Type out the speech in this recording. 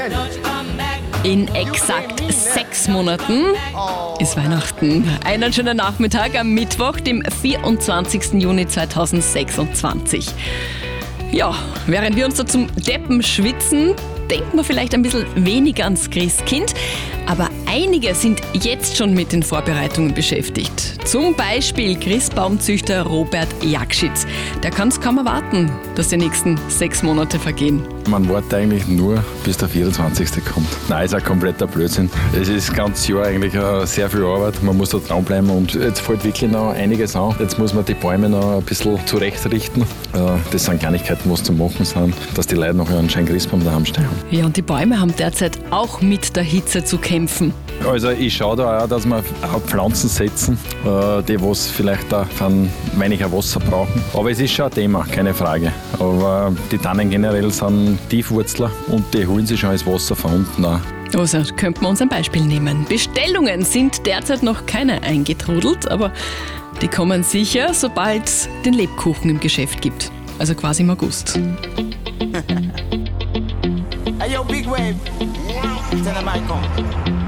In exakt 6 Monaten ist Weihnachten. Einen schönen Nachmittag am Mittwoch, dem 24. Juni 2026. Ja, während wir uns da zum Deppen schwitzen, denkt man vielleicht ein bisschen weniger ans Christkind. Aber einige sind jetzt schon mit den Vorbereitungen beschäftigt. Zum Beispiel Christbaumzüchter Robert Jakschitz. Der kann es kaum erwarten, dass die nächsten 6 Monate vergehen. Man wartet eigentlich nur, bis der 24. kommt. Nein, ist ein kompletter Blödsinn. Es ist das ganze Jahr eigentlich sehr viel Arbeit. Man muss da dranbleiben und jetzt fällt wirklich noch einiges an. Jetzt muss man die Bäume noch ein bisschen zurechtrichten. Das sind Kleinigkeiten, was zu machen sind, dass die Leute noch einen schönen Christbaum daheim stehen. Ja, und die Bäume haben derzeit auch mit der Hitze zu kämpfen. Also ich schaue da auch, dass wir auch Pflanzen setzen, die was vielleicht auch weniger Wasser brauchen. Aber es ist schon ein Thema, keine Frage. Aber die Tannen generell sind Tiefwurzler und die holen sich schon das Wasser von unten auch. Also könnten wir uns ein Beispiel nehmen. Bestellungen sind derzeit noch keine eingetrudelt, aber die kommen sicher, sobald es den Lebkuchen im Geschäft gibt. Also quasi im August. Hey yo, Big Wave. Tell them I come.